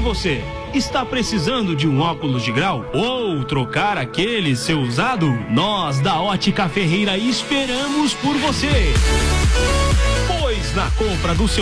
você? Está precisando de um óculos de grau? Ou trocar aquele seu usado? Nós da Ótica Ferreira esperamos por você. Pois na compra do seu